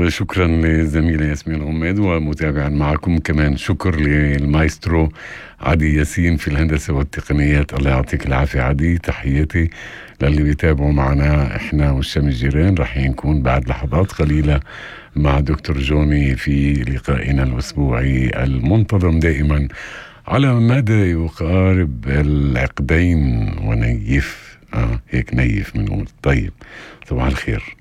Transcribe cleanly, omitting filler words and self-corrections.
وشكرا للزميلة ياسمين غميد، ومتابعا معكم كمان شكر للمايسترو عدي ياسين في الهندسة والتقنيات. الله يعطيك العافية عدي. تحياتي للي بيتابعوا معنا احنا والشام الجيران. رح نكون بعد لحظات قليلة مع دكتور جوني في لقائنا الأسبوعي المنتظم دائما على مدى يقارب العقدين ونيف. هيك نيف منقول. طيب، صباح الخير.